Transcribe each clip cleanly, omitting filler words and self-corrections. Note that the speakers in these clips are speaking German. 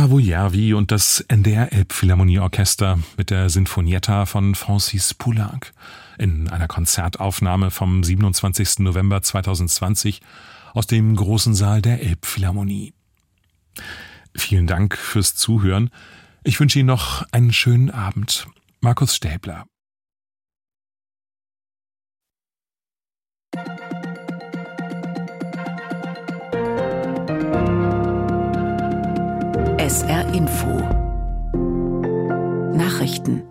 Gustavo Järvi und das NDR Elbphilharmonieorchester mit der Sinfonietta von Francis Poulenc in einer Konzertaufnahme vom 27. November 2020 aus dem großen Saal der Elbphilharmonie. Vielen Dank fürs Zuhören. Ich wünsche Ihnen noch einen schönen Abend. Markus Stäbler. SR Info Nachrichten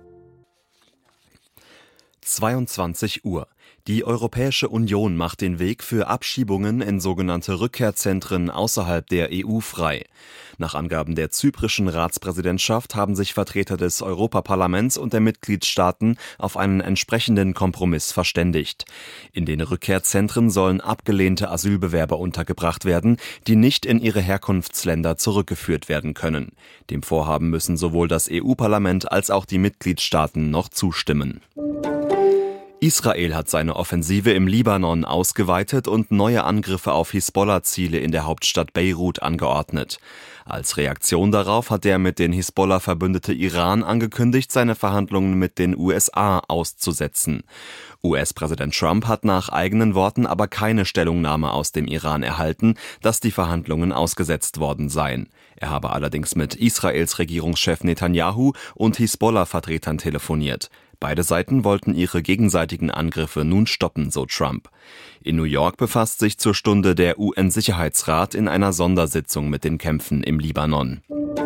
22 Uhr. Die Europäische Union macht den Weg für Abschiebungen in sogenannte Rückkehrzentren außerhalb der EU frei. Nach Angaben der zyprischen Ratspräsidentschaft haben sich Vertreter des Europaparlaments und der Mitgliedstaaten auf einen entsprechenden Kompromiss verständigt. In den Rückkehrzentren sollen abgelehnte Asylbewerber untergebracht werden, die nicht in ihre Herkunftsländer zurückgeführt werden können. Dem Vorhaben müssen sowohl das EU-Parlament als auch die Mitgliedstaaten noch zustimmen. Israel hat seine Offensive im Libanon ausgeweitet und neue Angriffe auf Hisbollah-Ziele in der Hauptstadt Beirut angeordnet. Als Reaktion darauf hat der mit den Hisbollah verbündete Iran angekündigt, seine Verhandlungen mit den USA auszusetzen. US-Präsident Trump hat nach eigenen Worten aber keine Stellungnahme aus dem Iran erhalten, dass die Verhandlungen ausgesetzt worden seien. Er habe allerdings mit Israels Regierungschef Netanyahu und Hisbollah-Vertretern telefoniert. Beide Seiten wollten ihre gegenseitigen Angriffe nun stoppen, so Trump. In New York befasst sich zur Stunde der UN-Sicherheitsrat in einer Sondersitzung mit den Kämpfen im Libanon.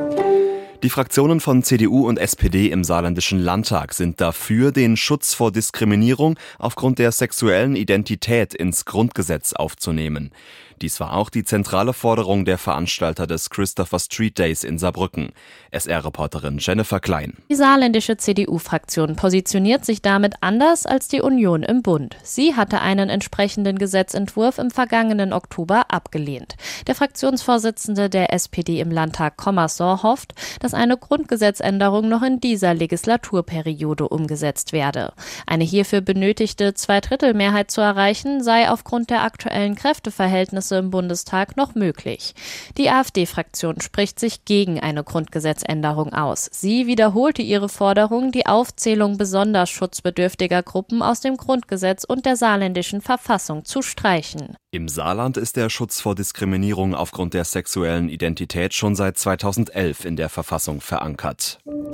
Die Fraktionen von CDU und SPD im saarländischen Landtag sind dafür, den Schutz vor Diskriminierung aufgrund der sexuellen Identität ins Grundgesetz aufzunehmen. Dies war auch die zentrale Forderung der Veranstalter des Christopher Street Days in Saarbrücken. SR-Reporterin Jennifer Klein. Die saarländische CDU-Fraktion positioniert sich damit anders als die Union im Bund. Sie hatte einen entsprechenden Gesetzentwurf im vergangenen Oktober abgelehnt. Der Fraktionsvorsitzende der SPD im Landtag Commerson hofft, dass eine Grundgesetzänderung noch in dieser Legislaturperiode umgesetzt werde. Eine hierfür benötigte Zweidrittelmehrheit zu erreichen, sei aufgrund der aktuellen Kräfteverhältnisse im Bundestag noch möglich. Die AfD-Fraktion spricht sich gegen eine Grundgesetzänderung aus. Sie wiederholte ihre Forderung, die Aufzählung besonders schutzbedürftiger Gruppen aus dem Grundgesetz und der saarländischen Verfassung zu streichen. Im Saarland ist der Schutz vor Diskriminierung aufgrund der sexuellen Identität schon seit 2011 in der Verfassung verankert.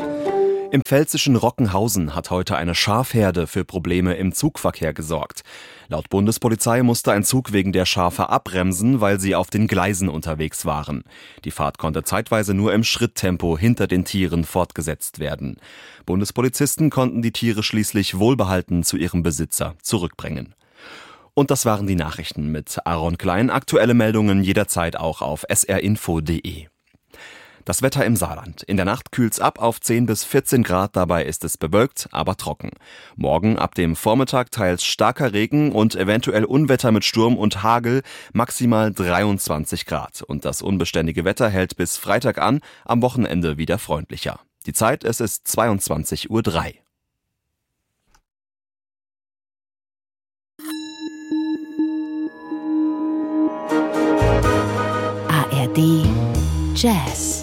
Im pfälzischen Rockenhausen hat heute eine Schafherde für Probleme im Zugverkehr gesorgt. Laut Bundespolizei musste ein Zug wegen der Schafe abbremsen, weil sie auf den Gleisen unterwegs waren. Die Fahrt konnte zeitweise nur im Schritttempo hinter den Tieren fortgesetzt werden. Bundespolizisten konnten die Tiere schließlich wohlbehalten zu ihrem Besitzer zurückbringen. Und das waren die Nachrichten mit Aaron Klein. Aktuelle Meldungen jederzeit auch auf srinfo.de. Das Wetter im Saarland. In der Nacht kühlt's ab auf 10 bis 14 Grad, dabei ist es bewölkt, aber trocken. Morgen ab dem Vormittag teils starker Regen und eventuell Unwetter mit Sturm und Hagel, maximal 23 Grad. Und das unbeständige Wetter hält bis Freitag an, am Wochenende wieder freundlicher. Die Zeit, es ist 22:03 Uhr. ARD Jazz